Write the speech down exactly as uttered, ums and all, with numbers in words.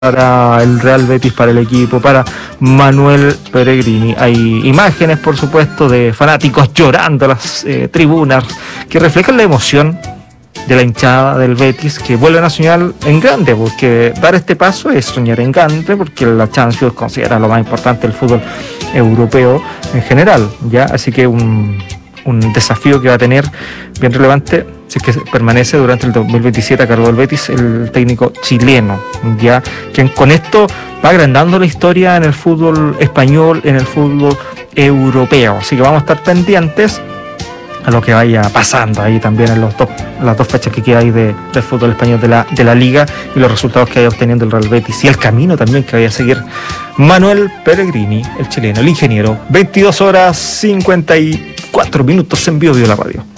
para el Real Betis, para el equipo, para Manuel Pellegrini. Hay imágenes, por supuesto, de fanáticos llorando a las eh, tribunas que reflejan la emoción de la hinchada del Betis, que vuelven a soñar en grande, porque dar este paso es soñar en grande, porque la Champions considera lo más importante del fútbol europeo en general, ¿ya? Así que un, un desafío que va a tener bien relevante si es que permanece durante el dos mil veintisiete a cargo del Betis el técnico chileno, ya, quien con esto va agrandando la historia en el fútbol español, en el fútbol europeo. Así que vamos a estar pendientes a lo que vaya pasando ahí también en los dos, las dos fechas que queda ahí de, del fútbol español de la, de la Liga, y los resultados que vaya obteniendo el Real Betis y el camino también que vaya a seguir Manuel Pellegrini, el chileno, el ingeniero. veintidós horas cincuenta y cuatro minutos en Bio Bio la radio.